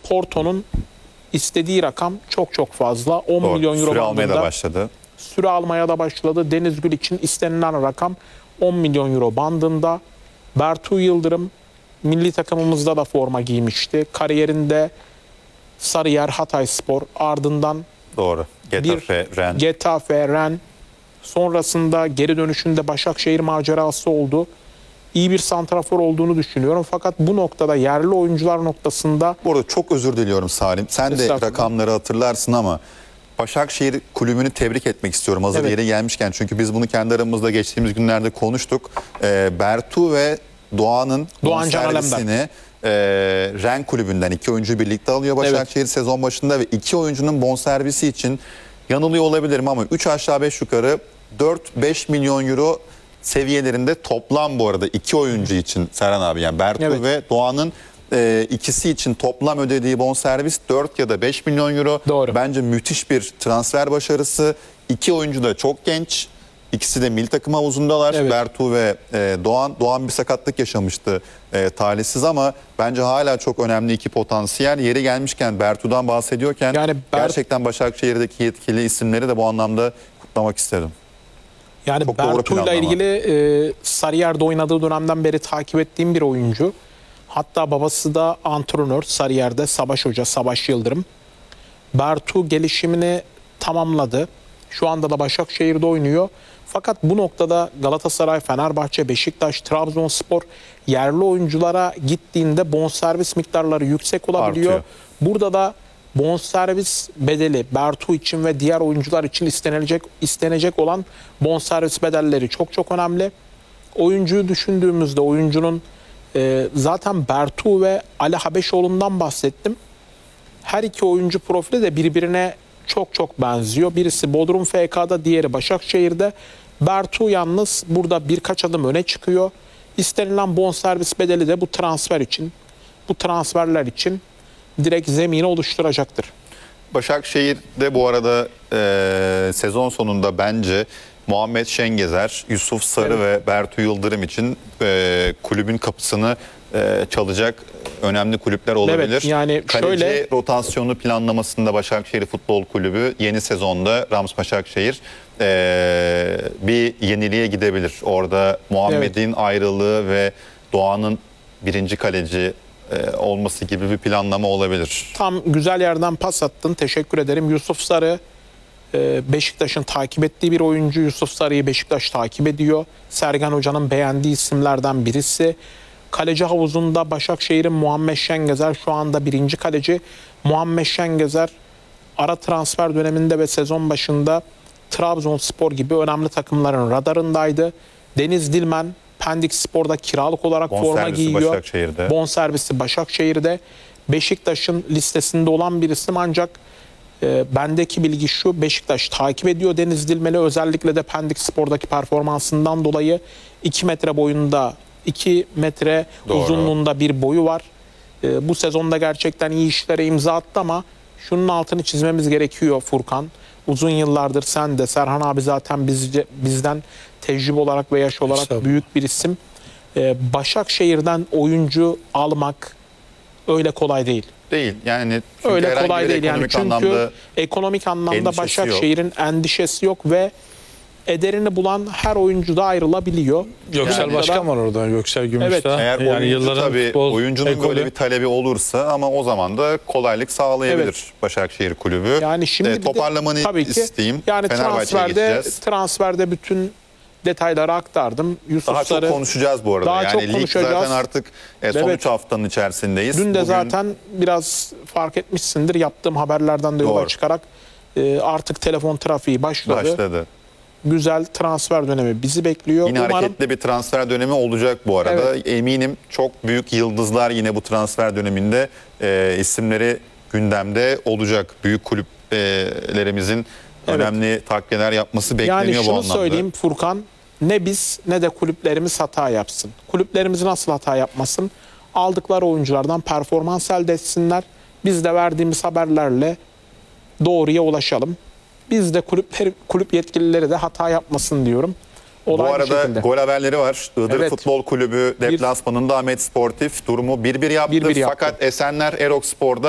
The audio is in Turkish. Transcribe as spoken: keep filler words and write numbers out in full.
Porto'nun istediği rakam çok çok fazla. on Doğru. milyon euro Süre almaya da bandında. başladı. Süre almaya da başladı. Deniz Gül için istenilen rakam on milyon euro bandında. Bertu Yıldırım milli takımımızda da forma giymişti. Kariyerinde Sarıyer, Hatayspor, ardından Doğru. Getafe, bir Ren. Getafe, Ren, sonrasında geri dönüşünde Başakşehir macerası oldu. İyi bir santrafor olduğunu düşünüyorum. Fakat bu noktada yerli oyuncular noktasında Bu arada çok özür diliyorum Salim. Sen de Estağfurullah. rakamları hatırlarsın ama Başakşehir kulübünü tebrik etmek istiyorum hazır Evet. yeri gelmişken. Çünkü biz bunu kendi aramızda geçtiğimiz günlerde konuştuk. Ee, Bertu ve Doğan'ın Doğan Can bonservisini e, Ren kulübünden iki oyuncu birlikte alıyor Başakşehir sezon başında ve iki oyuncunun bonservisi için yanılıyor olabilirim ama üç aşağı beş yukarı dört beş milyon euro seviyelerinde toplam bu arada iki oyuncu için Serhan abi, yani Bertu Evet. ve Doğan'ın e, ikisi için toplam ödediği bonservis dört ya da beş milyon euro. Doğru. Bence müthiş bir transfer başarısı. İki oyuncu da çok genç. İkisi de milli takım havuzundalar. Evet. Bertu ve e, Doğan. Doğan bir sakatlık yaşamıştı e, talihsiz ama bence hala çok önemli iki potansiyel. Yeri gelmişken Bertu'dan bahsediyorken Yani Bert- gerçekten Başakşehir'deki yetkili isimleri de bu anlamda kutlamak istedim. yani Çok doğru Bertu'yla planlama. ilgili e, Sarıyer'de oynadığı dönemden beri takip ettiğim bir oyuncu. Hatta babası da antrenör Sarıyer'de, Savaş Hoca, Savaş Yıldırım. Bertu gelişimini tamamladı. Şu anda da Başakşehir'de oynuyor. Fakat bu noktada Galatasaray, Fenerbahçe, Beşiktaş, Trabzonspor yerli oyunculara gittiğinde bonservis miktarları yüksek olabiliyor. Artıyor. Burada da bonservis bedeli Bertu için ve diğer oyuncular için istenecek istenecek olan bonservis bedelleri çok çok önemli. Oyuncuyu düşündüğümüzde oyuncunun e, zaten Bertu ve Ali Habeşoğlu'ndan bahsettim. Her iki oyuncu profili de birbirine çok çok benziyor. Birisi Bodrum F K'da, diğeri Başakşehir'de. Bertu yalnız burada birkaç adım öne çıkıyor. İstenilen bonservis bedeli de bu transfer için, bu transferler için direkt zemini oluşturacaktır. Başakşehir'de bu arada e, sezon sonunda bence Muhammed Şengezer, Yusuf Sarı Evet. ve Bertu Yıldırım için e, kulübün kapısını e, çalacak önemli kulüpler olabilir. Evet, yani Kaleci şöyle- rotasyonu planlamasında Başakşehir Futbol Kulübü yeni sezonda Rams Başakşehir e, bir yeniliğe gidebilir. Orada Muhammed'in ayrılığı ve Doğan'ın birinci kaleci e, olması gibi bir planlama olabilir. Tam güzel yerden pas attın. Teşekkür ederim. Yusuf Sarı e, Beşiktaş'ın takip ettiği bir oyuncu. Yusuf Sarı'yı Beşiktaş takip ediyor. Sergen Hoca'nın beğendiği isimlerden birisi. Kaleci havuzunda Başakşehir'in Muhammed Şengezer şu anda birinci kaleci. Muhammed Şengezer ara transfer döneminde ve sezon başında Trabzonspor gibi önemli takımların radarındaydı. Deniz Dilmen Pendik Spor'da kiralık olarak forma Bonservisi giyiyor. Başakşehir'de. Bonservisi Başakşehir'de. Beşiktaş'ın listesinde olan bir isim ancak e, bendeki bilgi şu: Beşiktaş takip ediyor Deniz Dilmen'i, özellikle de Pendik Spor'daki performansından dolayı. iki metre boyunda, iki metre Doğru. uzunluğunda bir boyu var. E, bu sezonda gerçekten iyi işlere imza attı ama şunun altını çizmemiz gerekiyor Furkan. Uzun yıllardır sen de, Serhan abi zaten bizce, bizden tecrübe olarak ve yaş olarak Estağfurullah. büyük bir isim. E, Başakşehir'den oyuncu almak öyle kolay değil. Değil. Yani çünkü Öyle herhangi kolay bir değil yani, ekonomik çünkü anlamda ekonomik anlamda endişesi Başakşehir'in endişesi yok ve ederini bulan her oyuncu da ayrılabiliyor. Göksel Yani- Başkan var orada. Göksel Gümüşdağ. Evet. eğer yani oyuncu yılların tabii futbol oyuncunun ekolü. böyle bir talebi olursa ama o zaman da kolaylık sağlayabilir Evet. Başakşehir Kulübü. Yani şimdi E, bir de toparlamanı tabii ki isteyeyim. yani Fenerbahçe'ye transferde geçeceğiz. transferde bütün detayları aktardım. Yusuf Daha Sarı, çok konuşacağız bu arada. Daha yani çok lig konuşacağız. zaten artık e, son Evet. üç haftanın içerisindeyiz. dün de Bugün zaten biraz fark etmişsindir, yaptığım haberlerden de yola Doğru. çıkarak e, artık telefon trafiği başladı. başladı. Güzel transfer dönemi bizi bekliyor. Yine Umarım hareketli bir transfer dönemi olacak bu arada. Evet. Eminim çok büyük yıldızlar yine bu transfer döneminde e, isimleri gündemde olacak. Büyük kulüplerimizin Evet. önemli takviyeler yapması bekleniyor yani bu şunu anlamda. söyleyeyim Furkan, ne biz ne de kulüplerimiz hata yapsın. Kulüplerimiz nasıl hata yapmasın? Aldıkları oyunculardan performans elde etsinler. Biz de verdiğimiz haberlerle doğruya ulaşalım. Biz de kulüpler, kulüp yetkilileri de hata yapmasın diyorum. Bu Olay arada şekilde. gol haberleri var. Iğdır Evet. Futbol Kulübü deplasmanında Ahmet Sportif durumu bir bir yaptı. bir bir yaptı. Fakat Esenler Erok Spor'da